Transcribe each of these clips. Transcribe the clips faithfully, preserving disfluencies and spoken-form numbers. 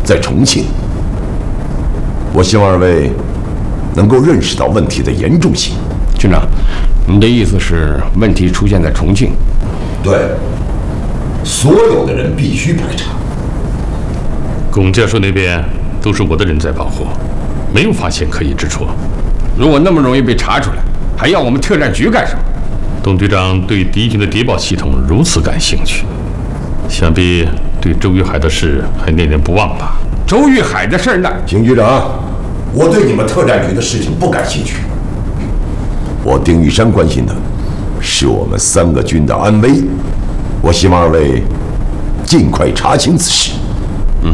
在重庆。我希望二位能够认识到问题的严重性。 军长，你的意思是问题出现在重庆？ 对，所有的人必须排查。 龚教授那边都是我的人在保护，没有发现可疑之处。 如果那么容易被查出来，还要我们特战局干什么？ 董队长对敌军的谍报系统如此感兴趣，想必对周玉海的事还念念不忘吧？ 周玉海的事呢？ 邢局长，我对你们特战局的事情不感兴趣。我丁玉山关心的是我们三个军的安危。我希望二位尽快查清此事。 嗯，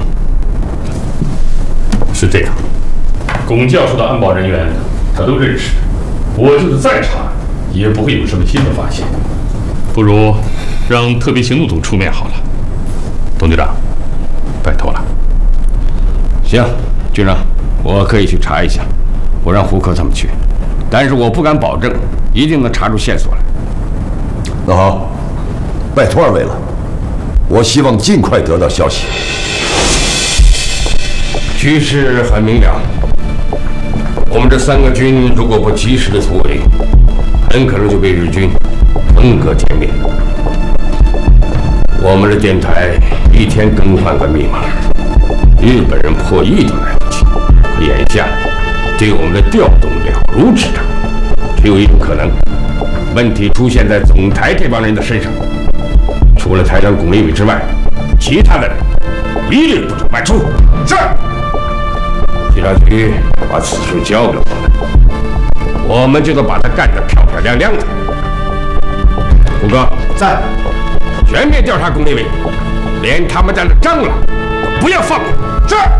是这样。龚教授的安保人员他都认识，我就是再查也不会有什么新的发现。不如让特别行动组出面好了。董局长，拜托了。 行，军长，我可以去查一下，我让胡科他们去，但是我不敢保证一定能查出线索来。 那好，拜托二位了，我希望尽快得到消息。 局势很明了，我们这三个军如果不及时的突围，很可能就被日军分割歼灭。我们的电台一天更换个密码，日本人破译都来不及。可眼下对我们的调动了如指掌。只有一种可能，问题出现在总台这帮人的身上。除了台长龚立伟之外，其他的人一律不准外出。是。警察局把此事交给我们，我们就能把它干得漂漂亮亮的。胡哥在，全面调查龚立伟，连他们在那张罗，不要放过。是。